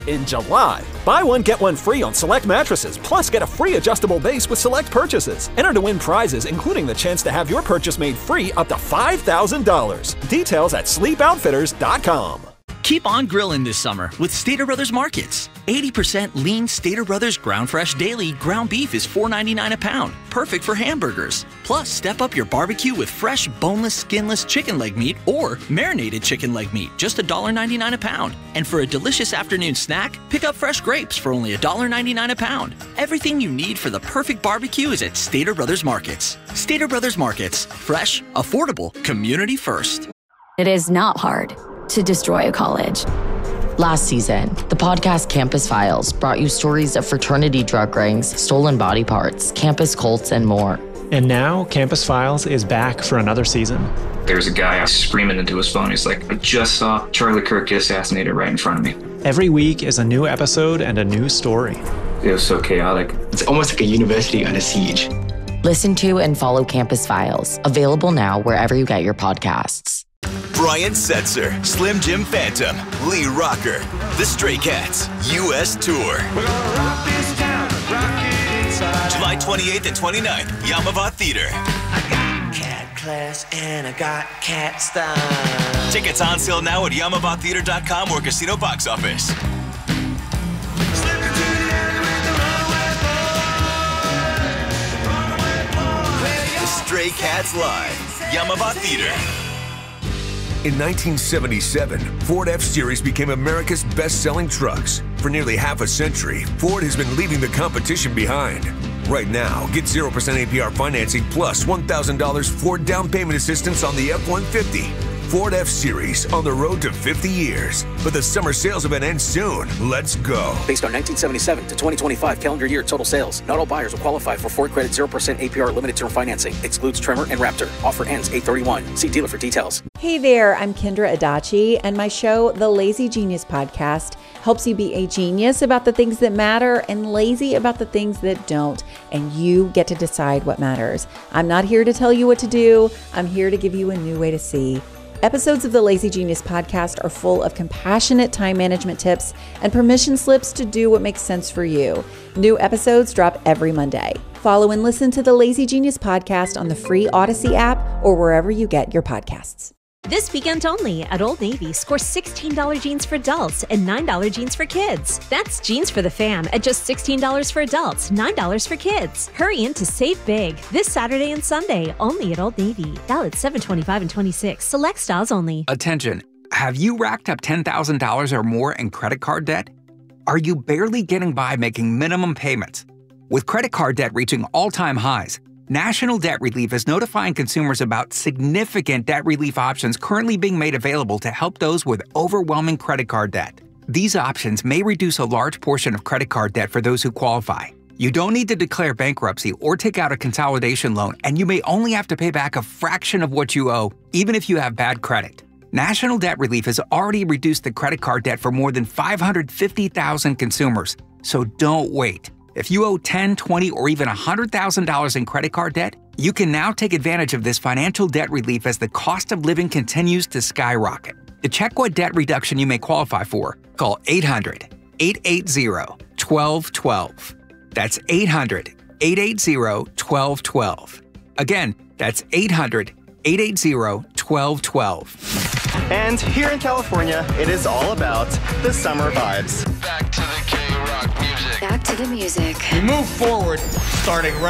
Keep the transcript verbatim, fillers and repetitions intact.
In July, buy one, get one free on select mattresses, plus get a free adjustable base with select purchases. Enter to win prizes, including the chance to have your purchase made free up to five thousand dollars. Details at sleep outfitters dot com. Keep on grilling this summer with Stater Brothers Markets. eighty percent lean Stater Brothers Ground Fresh Daily ground beef is four ninety-nine a pound, perfect for hamburgers. Plus, step up your barbecue with fresh, boneless, skinless chicken leg meat or marinated chicken leg meat, just one ninety-nine a pound. And for a delicious afternoon snack, pick up fresh grapes for only one ninety-nine a pound. Everything you need for the perfect barbecue is at Stater Brothers Markets. Stater Brothers Markets. Fresh, affordable, community first. It is not hard to destroy a college. Last season, the podcast Campus Files brought you stories of fraternity drug rings, stolen body parts, campus cults, and more. And now, Campus Files is back for another season. There's a guy screaming into his phone. He's like, I just saw Charlie Kirk get assassinated right in front of me. Every week is a new episode and a new story. It was so chaotic. It's almost like a university under siege. Listen to and follow Campus Files, available now wherever you get your podcasts. Brian Setzer, Slim Jim Phantom, Lee Rocker, The Stray Cats, U S Tour. We're gonna rock this town, rock it inside. July twenty-eighth and twenty-ninth, Yamava Theater. I got cat class and I got cat style. Tickets on sale now at yamava theater dot com or Casino Box Office. The Stray Cats Live, Yamava Theater. In nineteen seventy-seven, Ford F-Series became America's best-selling trucks. For nearly half a century, Ford has been leaving the competition behind. Right now, get zero percent A P R financing plus one thousand dollars Ford down payment assistance on the F one fifty. Ford F-Series on the road to fifty years. But the summer sales event ends soon. Let's go. Based on nineteen seventy-seven to twenty twenty-five calendar year total sales, not all buyers will qualify for Ford Credit zero percent A P R limited term financing. Excludes Tremor and Raptor. Offer ends eight thirty-one. See dealer for details. Hey there, I'm Kendra Adachi, and my show, The Lazy Genius Podcast, helps you be a genius about the things that matter and lazy about the things that don't, and you get to decide what matters. I'm not here to tell you what to do. I'm here to give you a new way to see. Episodes of the Lazy Genius Podcast are full of compassionate time management tips and permission slips to do what makes sense for you. New episodes drop every Monday. Follow and listen to the Lazy Genius Podcast on the free Odyssey app or wherever you get your podcasts. This weekend only at Old Navy, score sixteen dollars jeans for adults and nine dollars jeans for kids. That's jeans for the fam at just sixteen dollars for adults, nine dollars for kids. Hurry in to save big this Saturday and Sunday only at Old Navy. Valid seven twenty-five and twenty-six. Select styles only. Attention. Have you racked up ten thousand dollars or more in credit card debt? Are you barely getting by making minimum payments? With credit card debt reaching all-time highs, National Debt Relief is notifying consumers about significant debt relief options currently being made available to help those with overwhelming credit card debt. These options may reduce a large portion of credit card debt for those who qualify. You don't need to declare bankruptcy or take out a consolidation loan, and you may only have to pay back a fraction of what you owe, even if you have bad credit. National Debt Relief has already reduced the credit card debt for more than five hundred fifty thousand consumers, so don't wait. If you owe ten thousand dollars, twenty thousand dollars, or even one hundred thousand dollars in credit card debt, you can now take advantage of this financial debt relief as the cost of living continues to skyrocket. To check what debt reduction you may qualify for, call eight hundred, eight eight zero, one two one two. That's eight hundred, eight eight zero, one two one two. Again, that's eight hundred, eight eight zero, one two one two. And here in California, it is all about the summer vibes. Back to the K-Rock music. Back to the music. We move forward, starting right